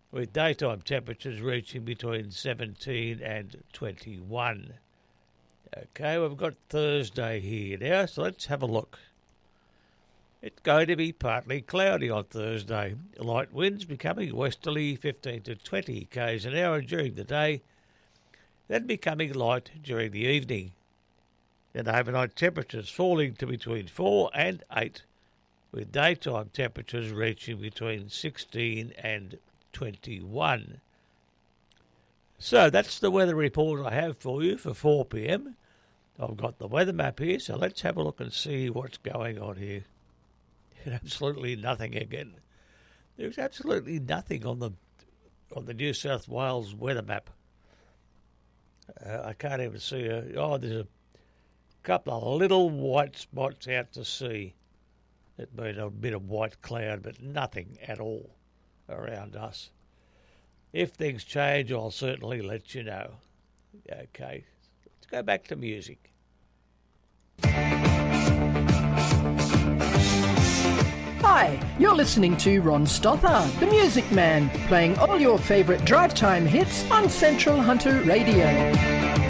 with daytime temperatures reaching between 17 and 21. Okay, we've got Thursday here now, so let's have a look. It's going to be partly cloudy on Thursday. Light winds becoming westerly 15 to 20 k's an hour during the day, then becoming light during the evening. Then overnight temperatures falling to between 4 and 8, with daytime temperatures reaching between 16 and 21. So that's the weather report I have for you for 4 p.m. I've got the weather map here, so let's have a look and see what's going on here. Absolutely nothing again. There's absolutely nothing on the New South Wales weather map. I can't even see there's a couple of little white spots out to sea. It means a bit of white cloud, but nothing at all around us. If things change, I'll certainly let you know. Okay, let's go back to music. Hi, you're listening to Ron Stother, the Music Man, playing all your favourite drive time hits on Central Hunter Radio.